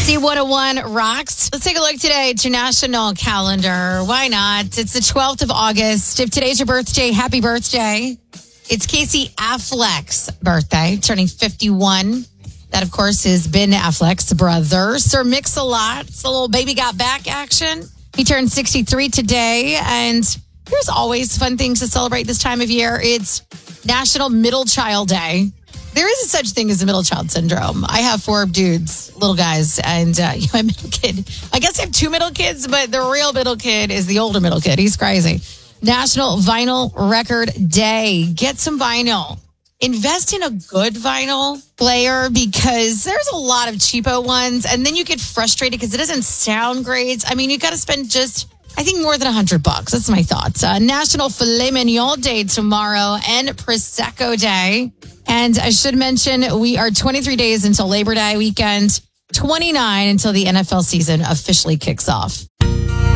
C101 rocks. Let's take a look today at your national calendar. Why not? It's the 12th of August. If today's your birthday, happy birthday. It's Casey Affleck's birthday, turning 51. That, of course, is Ben Affleck's brother. Sir Mix-a-Lot. A little baby got back action. He turned 63 today. And there's always fun things to celebrate this time of year. It's National Middle Child Day. There is a such thing as a middle child syndrome. I have 4 dudes, little guys, and my middle kid. I guess I have 2 middle kids, but the real middle kid is the older middle kid. He's crazy. National Vinyl Record Day. Get some vinyl. Invest in a good vinyl player because there's a lot of cheapo ones, and then you get frustrated because it doesn't sound great. I mean, you got to spend I think more than $100. That's my thoughts. National Filet Mignon Day tomorrow and Prosecco Day. And I should mention, we are 23 days until Labor Day weekend, 29 until the NFL season officially kicks off.